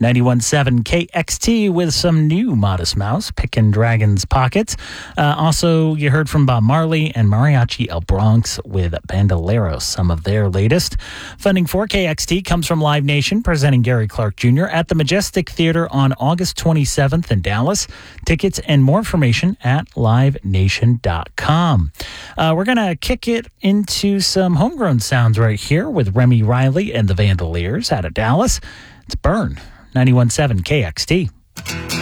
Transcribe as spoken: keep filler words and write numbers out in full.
ninety-one point seven K X T with some new Modest Mouse, Pickin' Dragon's Pockets. Uh, also, you heard from Bob Marley and Mariachi El Bronx with Bandoleros, some of their latest. Funding for K X T comes from Live Nation, presenting Gary Clark Junior at the Majestic Theater on August twenty-seventh in Dallas. Tickets and more information at live nation dot com. Uh, we're going to kick it into some homegrown sounds right here with Remy Riley and the Vandaliers out of Dallas. It's Burn. ninety-one point seven K X T.